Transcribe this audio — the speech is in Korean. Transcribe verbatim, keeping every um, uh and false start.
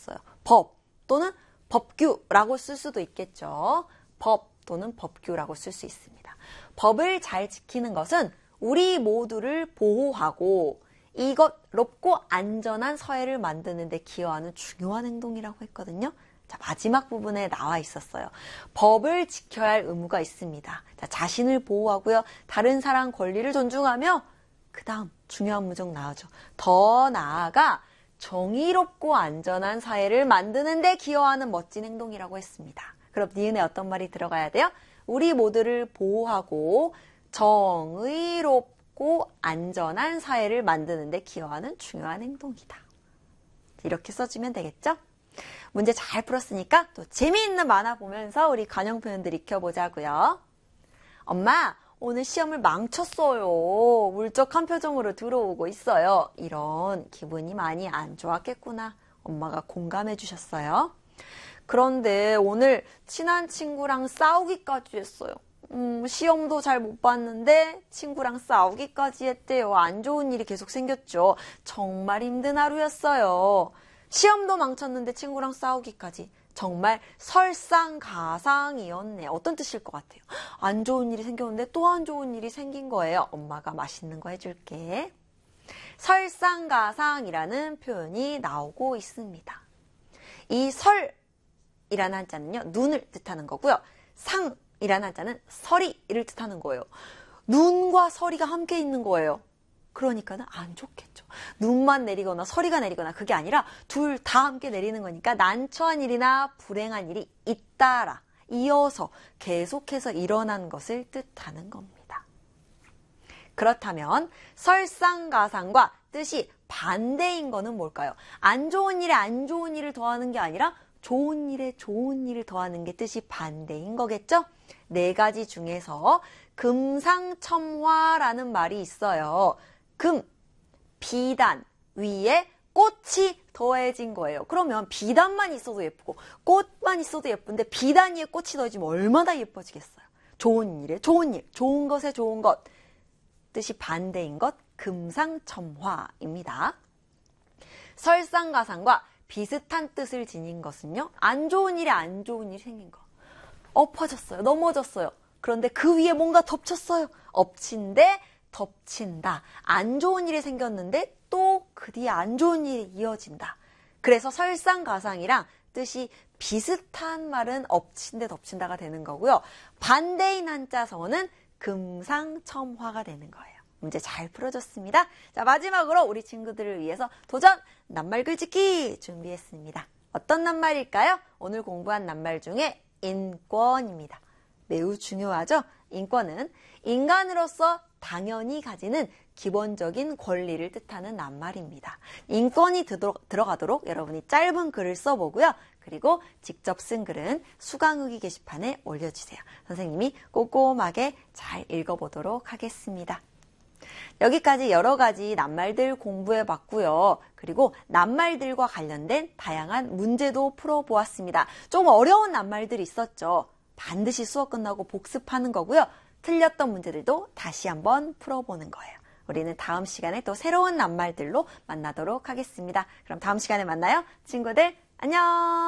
있었어요. 법 또는 법규라고 쓸 수도 있겠죠. 법 또는 법규라고 쓸 수 있습니다. 법을 잘 지키는 것은 우리 모두를 보호하고 이것롭고 안전한 사회를 만드는 데 기여하는 중요한 행동이라고 했거든요. 자, 마지막 부분에 나와 있었어요. 법을 지켜야 할 의무가 있습니다. 자, 자신을 보호하고요. 다른 사람 권리를 존중하며 그 다음 중요한 문장 나오죠. 더 나아가 정의롭고 안전한 사회를 만드는 데 기여하는 멋진 행동이라고 했습니다. 그럼 니은에 어떤 말이 들어가야 돼요? 우리 모두를 보호하고 정의롭고 안전한 사회를 만드는 데 기여하는 중요한 행동이다. 이렇게 써주면 되겠죠? 문제 잘 풀었으니까 또 재미있는 만화 보면서 우리 관용 표현들 익혀보자고요. 엄마, 오늘 시험을 망쳤어요. 울적한 표정으로 들어오고 있어요. 이런 기분이 많이 안 좋았겠구나. 엄마가 공감해 주셨어요. 그런데 오늘 친한 친구랑 싸우기까지 했어요. 음, 시험도 잘 못 봤는데 친구랑 싸우기까지 했대요. 안 좋은 일이 계속 생겼죠. 정말 힘든 하루였어요. 시험도 망쳤는데 친구랑 싸우기까지. 정말 설상가상이었네. 어떤 뜻일 것 같아요? 안 좋은 일이 생겼는데 또 안 좋은 일이 생긴 거예요. 엄마가 맛있는 거 해줄게. 설상가상이라는 표현이 나오고 있습니다. 이 설이라는 한자는요, 눈을 뜻하는 거고요. 상이라는 한자는 서리를 뜻하는 거예요. 눈과 서리가 함께 있는 거예요. 그러니까는 안 좋겠죠. 눈만 내리거나 서리가 내리거나 그게 아니라 둘 다 함께 내리는 거니까 난처한 일이나 불행한 일이 잇따라 이어서 계속해서 일어난 것을 뜻하는 겁니다. 그렇다면 설상가상과 뜻이 반대인 거는 뭘까요? 안 좋은 일에 안 좋은 일을 더하는 게 아니라 좋은 일에 좋은 일을 더하는 게 뜻이 반대인 거겠죠? 네 가지 중에서 금상첨화라는 말이 있어요. 금, 비단 위에 꽃이 더해진 거예요. 그러면 비단만 있어도 예쁘고 꽃만 있어도 예쁜데 비단 위에 꽃이 더해지면 얼마나 예뻐지겠어요. 좋은 일에 좋은 일, 좋은 것에 좋은 것. 뜻이 반대인 것, 금상첨화입니다. 설상가상과 비슷한 뜻을 지닌 것은요. 안 좋은 일에 안 좋은 일이 생긴 거. 엎어졌어요. 넘어졌어요. 그런데 그 위에 뭔가 덮쳤어요. 엎친데 덮친다. 안 좋은 일이 생겼는데 또 그 뒤에 안 좋은 일이 이어진다. 그래서 설상가상이랑 뜻이 비슷한 말은 엎친데 덮친다가 되는 거고요. 반대인 한자성어는 금상첨화가 되는 거예요. 문제 잘 풀어줬습니다. 자, 마지막으로 우리 친구들을 위해서 도전 낱말 글짓기 준비했습니다. 어떤 낱말일까요? 오늘 공부한 낱말 중에 인권입니다. 매우 중요하죠? 인권은 인간으로서 당연히 가지는 기본적인 권리를 뜻하는 낱말입니다. 인권이 들어가도록 여러분이 짧은 글을 써보고요. 그리고 직접 쓴 글은 수강후기 게시판에 올려주세요. 선생님이 꼼꼼하게 잘 읽어보도록 하겠습니다. 여기까지 여러 가지 낱말들 공부해봤고요. 그리고 낱말들과 관련된 다양한 문제도 풀어보았습니다. 좀 어려운 낱말들이 있었죠. 반드시 수업 끝나고 복습하는 거고요. 틀렸던 문제들도 다시 한번 풀어보는 거예요. 우리는 다음 시간에 또 새로운 낱말들로 만나도록 하겠습니다. 그럼 다음 시간에 만나요. 친구들 안녕.